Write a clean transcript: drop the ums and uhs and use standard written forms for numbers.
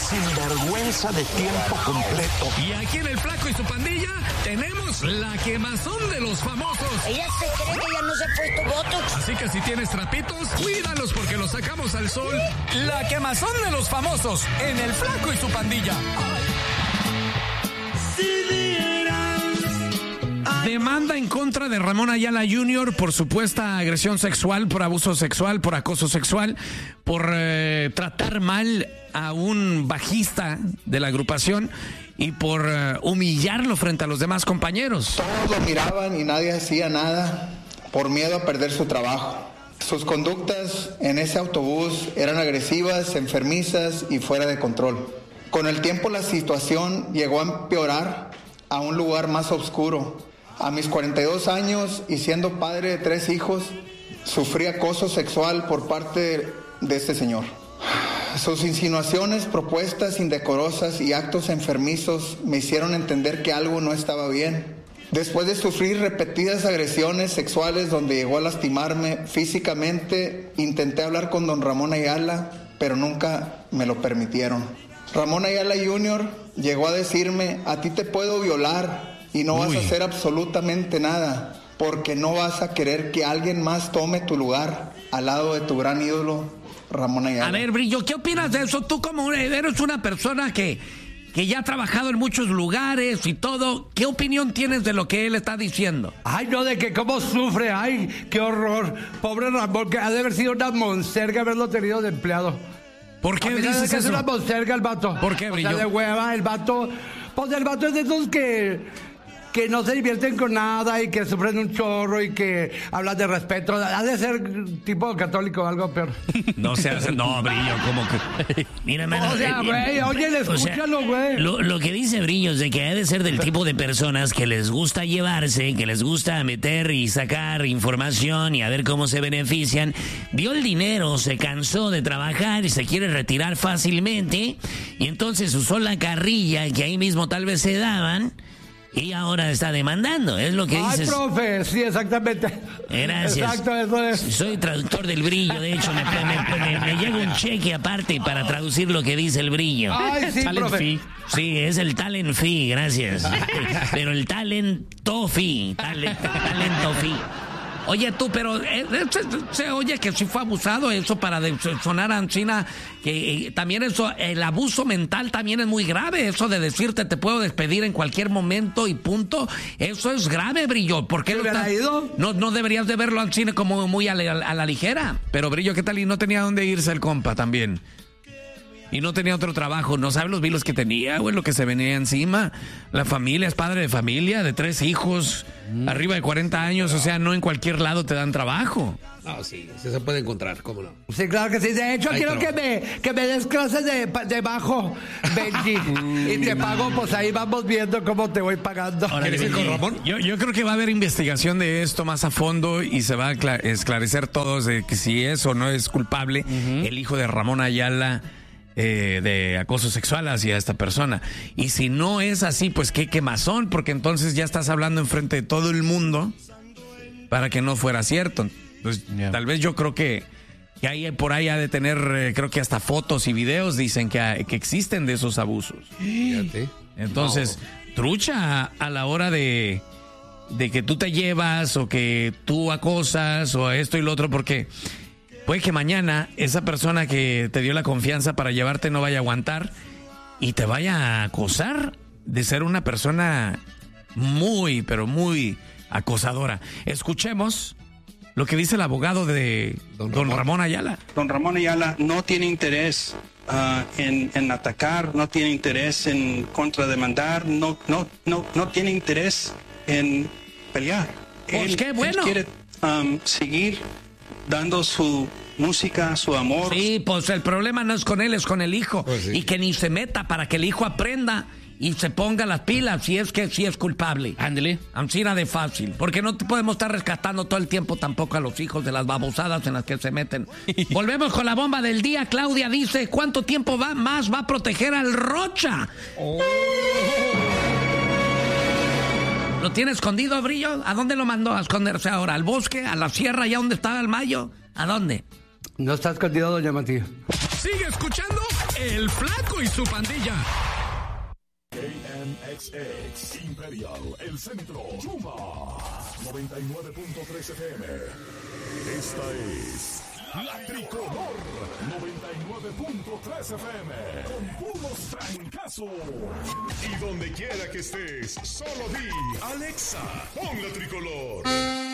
sinvergüenza de tiempo completo. Y aquí en El Flaco y su pandilla tenemos la quemazón de los famosos. Ella se cree que ya no se ha puesto botox. Así que si tienes trapitos, cuídalos porque los sacamos al sol. La quemazón de los famosos en El Flaco y su pandilla. Demanda en contra de Ramón Ayala Jr. por supuesta agresión sexual, por abuso sexual, por acoso sexual, por tratar mal a un bajista de la agrupación y por humillarlo frente a los demás compañeros. Todos lo miraban y nadie hacía nada por miedo a perder su trabajo. Sus conductas en ese autobús eran agresivas, enfermizas y fuera de control. Con el tiempo la situación llegó a empeorar a un lugar más oscuro. A mis 42 años y siendo padre de 3 hijos, sufrí acoso sexual por parte de este señor. Sus insinuaciones, propuestas indecorosas y actos enfermizos me hicieron entender que algo no estaba bien. Después de sufrir repetidas agresiones sexuales donde llegó a lastimarme físicamente, intenté hablar con don Ramón Ayala, pero nunca me lo permitieron. Ramón Ayala Jr. llegó a decirme: a ti te puedo violar y no vas a hacer absolutamente nada, porque no vas a querer que alguien más tome tu lugar al lado de tu gran ídolo, Ramón Ayala. A ver, Brillo, ¿qué opinas de eso? Tú como eres una persona que ya ha trabajado en muchos lugares y todo, ¿qué opinión tienes de lo que él está diciendo? Ay, no, de que cómo sufre, ay, qué horror. Pobre Ramón, que ha de haber sido una monserga haberlo tenido de empleado. ¿Por qué dices que eso? Es una monserga el vato. ¿Por qué, Brillo? O sea, de hueva, el vato. Pues el vato es de esos que no se divierten con nada y que sufren un chorro y que hablan de respeto. Ha de ser tipo católico o algo peor. No se hace, no, Brillo, como que... Mira, mano, O sea, güey, oye, escúchalo, güey. Lo que dice Brillo es de que ha de ser del tipo de personas que les gusta llevarse, que les gusta meter y sacar información y a ver cómo se benefician. Vio el dinero, se cansó de trabajar y se quiere retirar fácilmente. Y entonces usó la carrilla que ahí mismo tal vez se daban. Y ahora está demandando, es lo que dices. Ay, profe, sí, exactamente. Gracias. Exacto, eso es. Soy traductor del Brillo, de hecho, me llega un cheque aparte para traducir lo que dice el Brillo. Ay, sí, Talent profe. fee. Sí, es el talent fee, gracias. Pero el talento fee, talento fee. Oye, tú, pero se oye que sí fue abusado eso para sonar a Ancina, que también eso, el abuso mental también es muy grave, eso de decirte te puedo despedir en cualquier momento y punto, eso es grave, Brillo. ¿Por qué no deberías de verlo, Ancina, como muy a la ligera? Pero, Brillo, ¿qué tal? Y no tenía dónde irse el compa también. Y no tenía otro trabajo, no sabes los vilos que tenía, güey, lo que se venía encima. La familia, es padre de familia, de 3 hijos, arriba de 40 años, o sea, no en cualquier lado te dan trabajo. No, sí, se puede encontrar, ¿cómo no? Sí, claro que sí. De hecho, quiero que me des clases de bajo, Benji. Y te pago, pues ahí vamos viendo cómo te voy pagando. ¿Quieres ir con Ramón? Yo creo que va a haber investigación de esto más a fondo y se va a esclarecer todo de que si es o no es culpable el hijo de Ramón Ayala de acoso sexual hacia esta persona. Y si no es así, pues qué quemazón, porque entonces ya estás hablando enfrente de todo el mundo para que no fuera cierto. Entonces, tal vez yo creo que hay por ahí ha de tener, creo que hasta fotos y videos dicen que existen de esos abusos. Fíjate. Entonces, trucha a la hora de que tú te llevas o que tú acosas o esto y lo otro, porque puede que mañana esa persona que te dio la confianza para llevarte no vaya a aguantar y te vaya a acosar de ser una persona muy, pero muy acosadora. Escuchemos lo que dice el abogado de don Ramón Ayala. Don Ramón Ayala no tiene interés en atacar, no tiene interés en contrademandar, no tiene interés en pelear. Pues qué bueno. Él quiere seguir dando su música, su amor. Sí, pues el problema no es con él, es con el hijo. Pues sí. Y que ni se meta para que el hijo aprenda y se ponga las pilas si es que sí es culpable. Ándele. Ancina de fácil. Porque no podemos estar rescatando todo el tiempo tampoco a los hijos de las babosadas en las que se meten. Volvemos con la bomba del día. Claudia dice, ¿cuánto tiempo más va a proteger al Rocha? ¿Lo tiene escondido, Brillo? ¿A dónde lo mandó a esconderse ahora? ¿Al bosque? ¿A la sierra? ¿Ya donde estaba el Mayo? ¿A dónde? No está escondido, doña Matías. Sigue escuchando El Flaco y su pandilla. KMXX Imperial, El Centro, Yuma 99.3 FM. Esta es La Tricolor 99.3 FM con puros trancazos. Y donde quiera que estés, solo di Alexa, pon La Tricolor.